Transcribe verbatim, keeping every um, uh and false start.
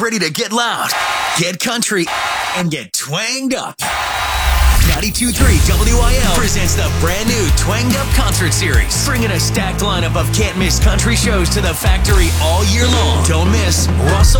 ready to get loud, get country, and get twanged up. ninety-two point three W I L presents the brand new Twanged Up Concert Series, bringing a stacked lineup of can't-miss country shows to the factory all year long. Don't miss Russell